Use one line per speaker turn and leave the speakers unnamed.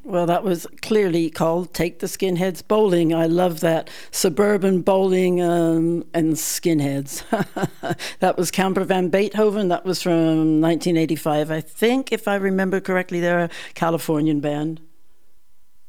Well, that was clearly called Take the Skinheads Bowling. I love that. Suburban bowling and skinheads. That was Camper Van Beethoven. That was from 1985, I think, if I remember correctly. They're a Californian band.